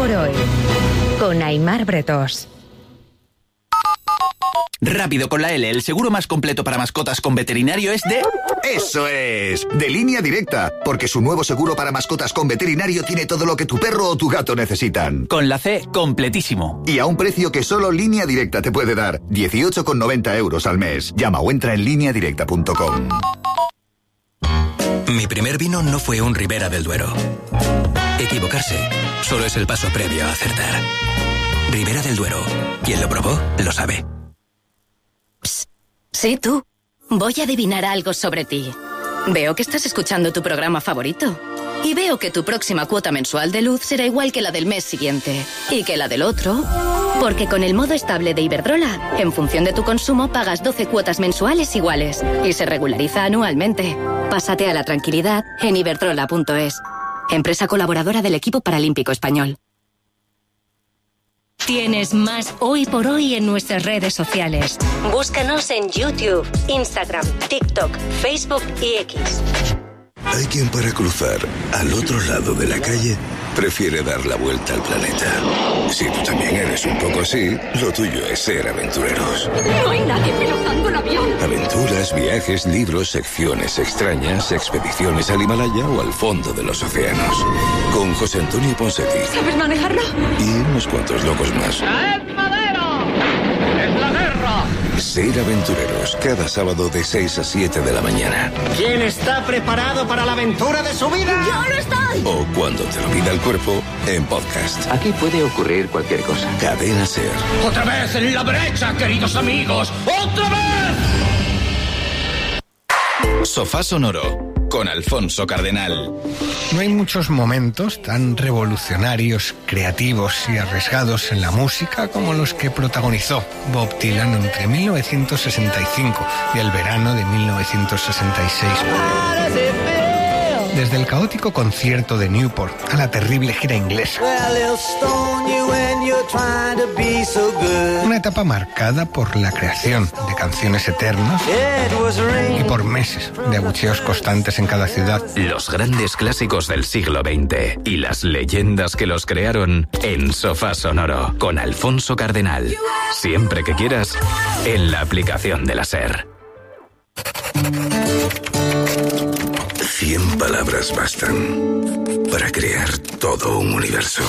por hoy, con Aimar Bretós. Rápido con la L, el seguro más completo para mascotas con veterinario es de... ¡Eso es! De Línea Directa, porque su nuevo seguro para mascotas con veterinario tiene todo lo que tu perro o tu gato necesitan. Con la C, completísimo. Y a un precio que solo Línea Directa te puede dar, 18,90 € al mes. Llama o entra en lineadirecta.com. Mi primer vino no fue un Ribera del Duero. Equivocarse solo es el paso previo a acertar. Ribera del Duero. Quien lo probó, lo sabe. Psst. Sí, tú. Voy a adivinar algo sobre ti. Veo que estás escuchando tu programa favorito. Y veo que tu próxima cuota mensual de luz será igual que la del mes siguiente. Y que la del otro. Porque con el modo estable de Iberdrola, en función de tu consumo, pagas 12 cuotas mensuales iguales. Y se regulariza anualmente. Pásate a la tranquilidad en iberdrola.es. Empresa colaboradora del equipo paralímpico español. Tienes más Hoy por Hoy en nuestras redes sociales. Búscanos en YouTube, Instagram, TikTok, Facebook y X. Hay quien para cruzar al otro lado de la calle prefiere dar la vuelta al planeta. Si tú también eres un poco así, lo tuyo es ser aventureros. No hay nadie pilotando el avión. Aventuras, viajes, libros, secciones extrañas, expediciones al Himalaya o al fondo de los océanos. Con José Antonio Ponseti. ¿Sabes manejarlo? Y unos cuantos locos más. ¡Traed madera! ¡Es la guerra! Ser aventureros, cada sábado de 6 a 7 de la mañana. ¿Quién está preparado para la aventura de su vida? ¡Yo lo estoy! O cuando te lo pida el cuerpo, en podcast. Aquí puede ocurrir cualquier cosa. Cadena SER. ¡Otra vez en la brecha, queridos amigos! ¡Otra vez! Sofá Sonoro, con Alfonso Cardenal. No hay muchos momentos tan revolucionarios, creativos y arriesgados en la música como los que protagonizó Bob Dylan entre 1965 y el verano de 1966. Desde el caótico concierto de Newport a la terrible gira inglesa. Una etapa marcada por la creación de canciones eternas y por meses de abucheos constantes en cada ciudad. Los grandes clásicos del siglo XX y las leyendas que los crearon en Sofá Sonoro con Alfonso Cardenal. Siempre que quieras, en la aplicación de la SER. 100 palabras bastan para crear todo un universo.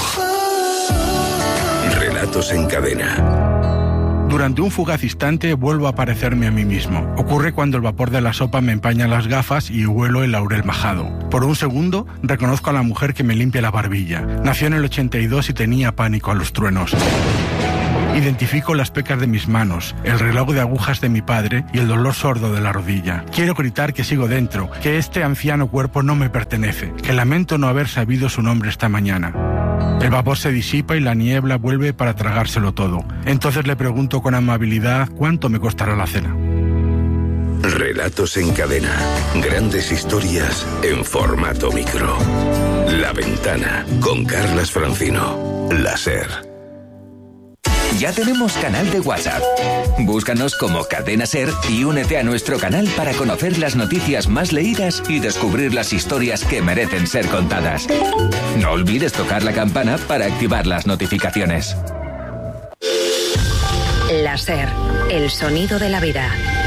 Relatos en cadena. Durante un fugaz instante vuelvo a parecerme a mí mismo. Ocurre cuando el vapor de la sopa me empaña las gafas y huelo el laurel majado. Por un segundo reconozco a la mujer que me limpia la barbilla. Nació en el 82 y tenía pánico a los truenos. Identifico las pecas de mis manos, el reloj de agujas de mi padre y el dolor sordo de la rodilla. Quiero gritar que sigo dentro, que este anciano cuerpo no me pertenece, que lamento no haber sabido su nombre esta mañana. El vapor se disipa y la niebla vuelve para tragárselo todo. Entonces le pregunto con amabilidad cuánto me costará la cena. Relatos en cadena. Grandes historias en formato micro. La Ventana, con Carlas Francino. La SER. Ya tenemos canal de WhatsApp. Búscanos como Cadena SER y únete a nuestro canal para conocer las noticias más leídas y descubrir las historias que merecen ser contadas. No olvides tocar la campana para activar las notificaciones. La SER, el sonido de la vida.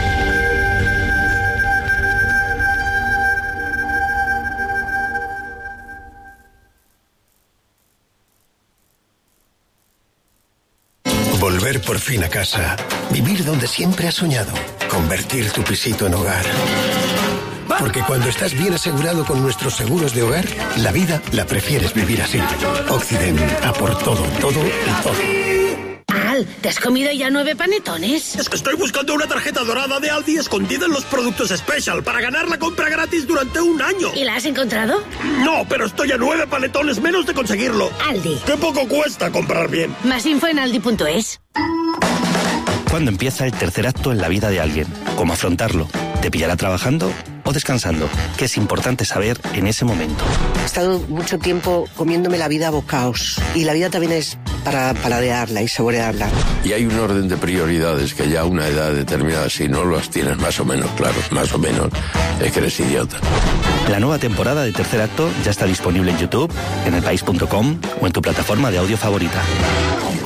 Volver por fin a casa. Vivir donde siempre has soñado. Convertir tu pisito en hogar. Porque cuando estás bien asegurado con nuestros seguros de hogar, la vida la prefieres vivir así. Occident, a por todo, todo y todo. Al, ¿te has comido ya 9 panetones? Es que estoy buscando una tarjeta dorada de Aldi escondida en los productos Special para ganar la compra gratis durante un año. ¿Y la has encontrado? No, pero estoy a 9 panetones menos de conseguirlo. Aldi. ¡Qué poco cuesta comprar bien! Más info en aldi.es. ¿Cuándo empieza el tercer acto en la vida de alguien? ¿Cómo afrontarlo? ¿Te pillará trabajando o descansando? ¿Qué es importante saber en ese momento? He estado mucho tiempo comiéndome la vida a bocaos. Y la vida también es para paladearla y saborearla. Y hay un orden de prioridades que ya a una edad determinada, si no las tienes más o menos claros, más o menos, es que eres idiota. La nueva temporada de Tercer Acto ya está disponible en YouTube, en elpaís.com o en tu plataforma de audio favorita.